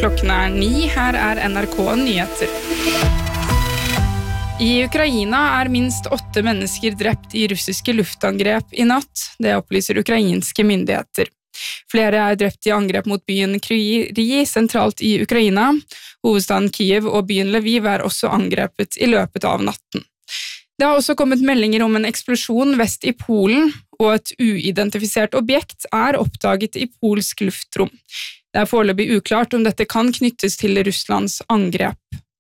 Klokken 9, her NRK Nyheter. I Ukraina minst 8 mennesker drept i russiske luftangrep i natt, det opplyser ukrainske myndigheter. Flere drept i angrep mot byen Kryvyi sentralt i Ukraina. Hovedstaden Kiev og byen Lviv også angrepet i løpet av natten. Det har også kommet meldinger om en eksplosjon vest i Polen, og et uidentifisert objekt oppdaget i polsk luftrom. Det foreløpig uklart om dette kan knyttes til Russlands angrep.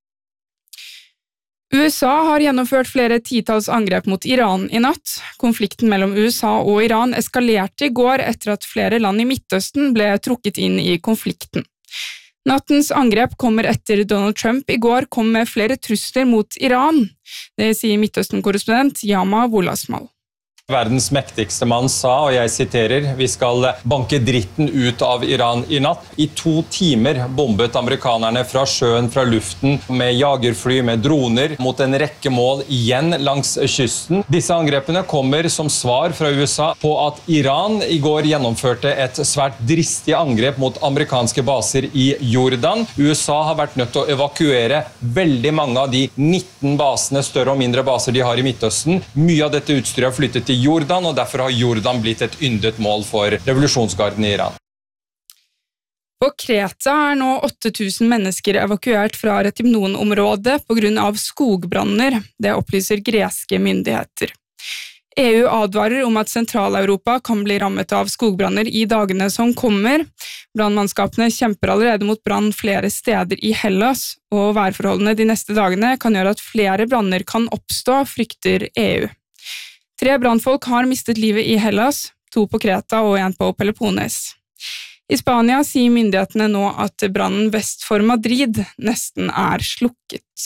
USA har gjennomført flere titalls angrep mot Iran i natt. Konflikten mellom USA og Iran eskalerte i går etter at flere land i Midtøsten ble trukket inn i konflikten. Nattens angrep kommer etter Donald Trump i går kom med flere trusler mot Iran. Det sier Midtøsten-korrespondent Yama Wolasmal. Verdens mektigste mann sa, og jeg siterer, vi skal banke dritten ut av Iran i natt. I 2 timer bombet amerikanerne fra sjøen, fra luften, med jagerfly, med droner, mot en rekke mål igjen langs kysten. Disse angrepene kommer som svar fra USA på at Iran i går gjennomførte et svært dristig angrep mot amerikanske baser i Jordan. USA har vært nødt til å evakuere veldig mange av de 19 basene, større og mindre baser de har i Midtøsten. Mye av dette utstyret har flyttet til Jordan, og derfor har Jordan blitt et yndet mål for revolusjonsgarden i Iran. På Kreta nå 8000 mennesker evakuert fra Retimnon-området på grunn av skogbranner, det opplyser greske myndigheter. EU advarer om at Sentral-Europa kan bli rammet av skogbranner i dagene som kommer. Brannmannskapene kjemper allerede mot brann flere steder i Hellas, og værforholdene de neste dagene kan gjøre at flere branner kan oppstå, frykter EU. 3 brannfolk har mistet livet i Hellas, 2 på Kreta og 1 på Peloponnes. I Spania sier myndighetene nå at brannen vest for Madrid nesten slukket.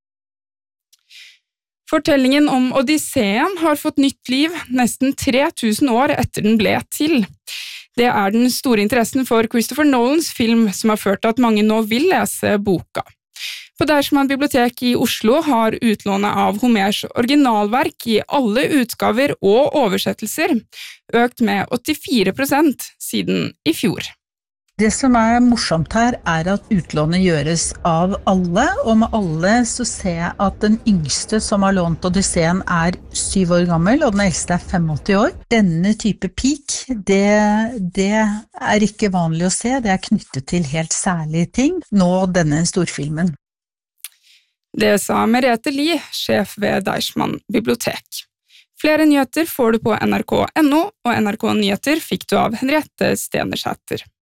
Fortellingen om Odysseen har fått nytt liv nesten 3000 år etter den ble til. Det den store interessen for Christopher Nolans film som har ført til at mange nå vil lese boka. På Deichman bibliotek i Oslo har utlånet av Homers originalverk i alle utgaver og oversettelser økt med 84% siden i fjor. Det som morsomt her at utlånet gjøres av alle, og med alle så ser jeg at den yngste som har lånt Odysseen 7 år gammel, og den eldste 85 år. Denne type peak, det ikke vanlig å se, det knyttet til helt særlige ting, nå denne storfilmen. Det sa Merete Li, sjef ved Deichman bibliotek. Flere nyheter får du på NRK.no, og NRK Nyheter fikk du av Henriette Stenersæter.